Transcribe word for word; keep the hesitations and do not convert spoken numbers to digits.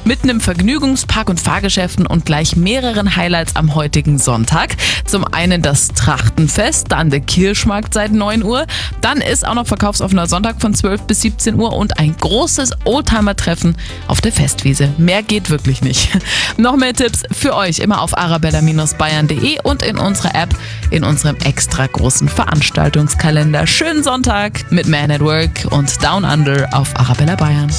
mit einem Vergnügungspark und Fahrgeschäften und gleich mehreren Highlights am heutigen Sonntag. Zum einen das Trachtenfest, dann der Kirschmarkt seit neun Uhr, dann ist auch noch verkaufsoffener Sonntag von zwölf bis siebzehn Uhr und ein großes Oldtimer-Treffen auf der Festwiese. Mehr geht wirklich nicht. Noch mehr Tipps für euch immer auf arabella Bindestrich bayern punkt de und in unserer App in unserem extra großen Veranstaltungskalender. Schönen Sonntag mit Man at Work und Down Under auf Arabella Bayern.